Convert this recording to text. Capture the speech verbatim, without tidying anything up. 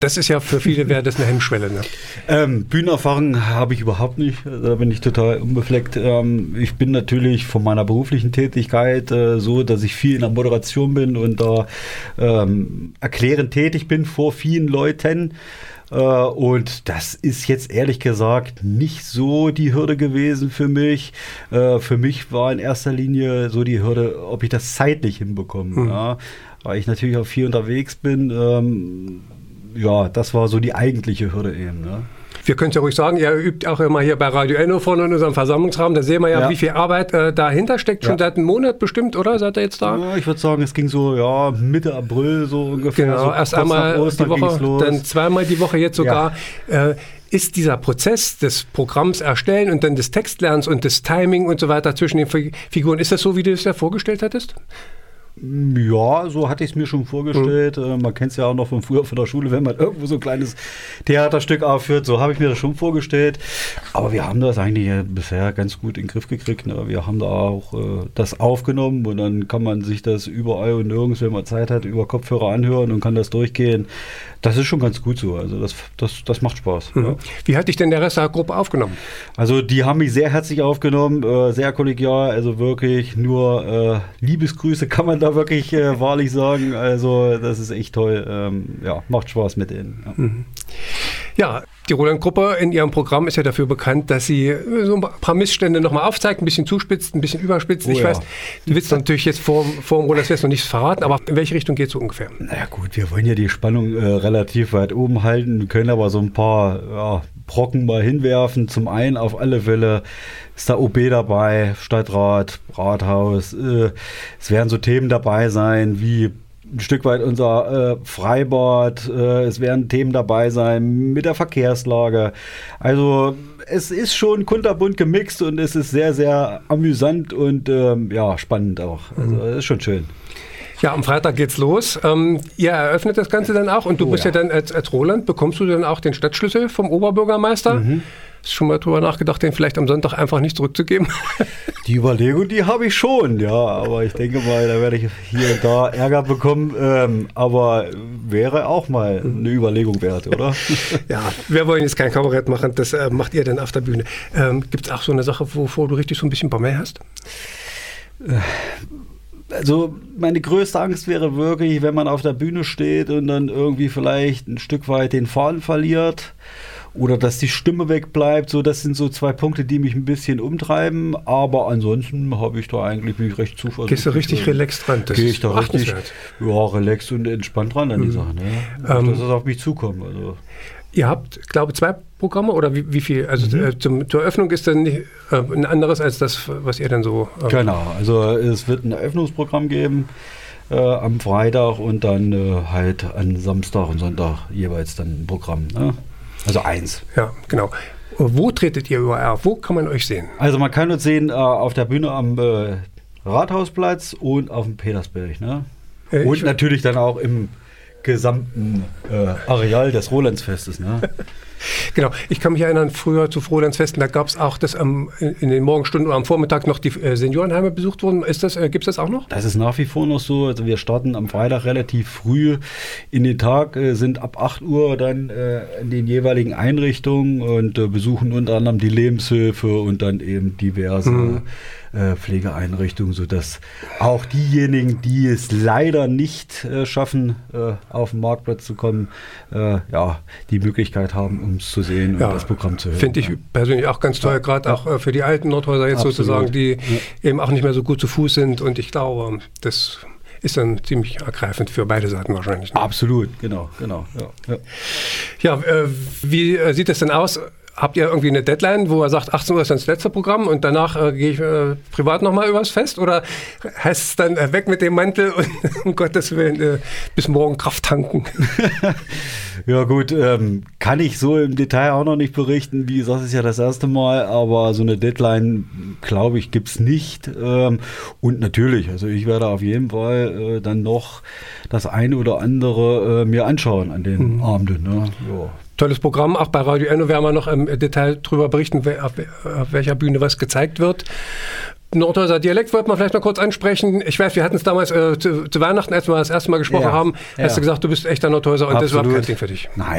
Das ist ja für viele wäre das eine Hemmschwelle. Ne? Ähm, Bühnenerfahrung habe ich überhaupt nicht. Da bin ich total unbefleckt. Ähm, ich bin natürlich von meiner beruflichen Tätigkeit äh, so, dass ich viel in der Moderation bin und da ähm, erklärend tätig bin vor vielen Leuten. Äh, und das ist jetzt ehrlich gesagt nicht so die Hürde gewesen für mich. Äh, für mich war in erster Linie so die Hürde, ob ich das zeitlich hinbekomme. Mhm. Ja? Weil ich natürlich auch viel unterwegs bin. Ähm, Ja, das war so die eigentliche Hürde eben. Ne? Wir können es ja ruhig sagen, ihr übt auch immer hier bei Radio Enno vorne in unserem Versammlungsraum. Da sehen wir ja, ja. wie viel Arbeit äh, dahinter steckt. Schon ja. seit einem Monat bestimmt, oder? Seid ihr jetzt da? Ja, ich würde sagen, es ging so ja, Mitte April so ungefähr. Genau, so erst einmal die Woche, dann zweimal die Woche jetzt sogar. Ja. Äh, ist dieser Prozess des Programms erstellen und dann des Textlernens und des Timing und so weiter zwischen den Figuren, ist das so, wie du es ja vorgestellt hattest? Ja, so hatte ich es mir schon vorgestellt. Mhm. Man kennt es ja auch noch von früher von der Schule, wenn man irgendwo so ein kleines Theaterstück aufführt. So habe ich mir das schon vorgestellt. Aber wir haben das eigentlich bisher ganz gut in den Griff gekriegt. Ne? Wir haben da auch äh, das aufgenommen und dann kann man sich das überall und nirgends, wenn man Zeit hat, über Kopfhörer anhören und kann das durchgehen. Das ist schon ganz gut so. Also das, das, das macht Spaß. Mhm. Ja. Wie hat dich denn der Rest der Gruppe aufgenommen? Also die haben mich sehr herzlich aufgenommen, äh, sehr kollegial, also wirklich nur äh, Liebesgrüße kann man da wirklich äh, wahrlich sagen. Also das ist echt toll. Ähm, ja, macht Spaß mit denen. Ja. Mhm. Ja, die Roland-Gruppe in ihrem Programm ist ja dafür bekannt, dass sie so ein paar Missstände nochmal aufzeigt, ein bisschen zuspitzt, ein bisschen überspitzt. Oh, ich ja. weiß, du willst natürlich jetzt vor, vor dem Roland-Fest noch nichts verraten, aber in welche Richtung geht es so ungefähr? Naja gut, wir wollen ja die Spannung äh, relativ weit oben halten, können aber so ein paar ja, Brocken mal hinwerfen. Zum einen auf alle Fälle ist da O B dabei, Stadtrat, Rathaus. Äh, es werden so Themen dabei sein wie ein Stück weit unser äh, Freibad, äh, es werden Themen dabei sein mit der Verkehrslage. Also es ist schon kunterbunt gemixt und es ist sehr, sehr amüsant und ähm, ja, spannend auch. Also es ist schon schön. Ja, am Freitag geht's los. Ähm, ihr eröffnet das Ganze dann auch und du oh, bist ja, ja dann als, als Roland, bekommst du dann auch den Stadtschlüssel vom Oberbürgermeister? Mhm. Hast du schon mal drüber nachgedacht, den vielleicht am Sonntag einfach nicht zurückzugeben? Die Überlegung, die habe ich schon, ja. Aber ich denke mal, da werde ich hier und da Ärger bekommen. Ähm, aber wäre auch mal eine Überlegung wert, oder? Ja, wir wollen jetzt kein Kabarett machen, das äh, macht ihr dann auf der Bühne. Ähm, Gibt es auch so eine Sache, wovor du richtig so ein bisschen Bammel hast? Also meine größte Angst wäre wirklich, wenn man auf der Bühne steht und dann irgendwie vielleicht ein Stück weit den Faden verliert. Oder dass die Stimme wegbleibt, so das sind so zwei Punkte, die mich ein bisschen umtreiben. Aber ansonsten habe ich da eigentlich mich recht zuversichtlich. Gehst du richtig relaxed dran? Gehe ich da richtig ja, relaxed und entspannt ran an die mhm. Sachen. Ja. Ähm, dass das auf mich zukommt. Also. Ihr habt, glaube ich, zwei Programme oder wie, wie viel? Also mhm. äh, zum, zur Eröffnung ist dann nicht, äh, ein anderes als das, was ihr dann so... Äh, genau, also es wird ein Eröffnungsprogramm geben äh, am Freitag und dann äh, halt an Samstag und Sonntag jeweils dann ein Programm. Ne? Also eins. Ja, genau. Wo tretet ihr überall auf? Wo kann man euch sehen? Also man kann uns sehen äh, auf der Bühne am äh, Rathausplatz und auf dem Petersberg. Ne? Äh, und natürlich dann auch im gesamten äh, Areal des Rolandsfestes. Ne? Genau, ich kann mich erinnern, früher zu Rolandsfesten, da gab es auch, dass am, in den Morgenstunden oder am Vormittag noch die äh, Seniorenheime besucht wurden. Ist das, äh, gibt es das auch noch? Das ist nach wie vor noch so. Also wir starten am Freitag relativ früh in den Tag, äh, sind ab acht Uhr dann äh, in den jeweiligen Einrichtungen und äh, besuchen unter anderem die Lebenshilfe und dann eben diverse mhm. äh, Pflegeeinrichtungen, sodass auch diejenigen, die es leider nicht äh, schaffen, äh, auf den Marktplatz zu kommen, äh, ja, die Möglichkeit haben, um es zu sehen und ja, das Programm zu hören. Finde ich ja. persönlich auch ganz toll, ja, gerade ja. auch äh, für die alten Nordhäuser jetzt Absolut. sozusagen, die ja. eben auch nicht mehr so gut zu Fuß sind. Und ich glaube, das ist dann ziemlich ergreifend für beide Seiten wahrscheinlich. Ne? Absolut, genau, genau. Ja, ja. ja äh, wie äh, sieht das denn aus? Habt ihr irgendwie eine Deadline, wo er sagt, achtzehn Uhr ist dann das letzte Programm und danach äh, gehe ich äh, privat nochmal übers Fest? Oder heißt es dann äh, weg mit dem Mantel und um Gottes Willen äh, bis morgen Kraft tanken? Ja gut, ähm, kann ich so im Detail auch noch nicht berichten. Wie gesagt, es ist ja das erste Mal, aber so eine Deadline, glaube ich, gibt es nicht. Ähm, und natürlich, also ich werde auf jeden Fall äh, dann noch das eine oder andere äh, mir anschauen an den mhm. Abenden. Ne? Ja. Tolles Programm, auch bei Radio Enno werden wir noch im Detail darüber berichten, wer, auf, auf welcher Bühne was gezeigt wird. Nordhäuser Dialekt wollten wir vielleicht noch kurz ansprechen. Ich weiß, wir hatten es damals äh, zu, zu Weihnachten, als wir das erste Mal gesprochen ja, haben, ja. hast du gesagt, du bist echter Nordhäuser und Absolut. das war kein Ding für dich. Nein.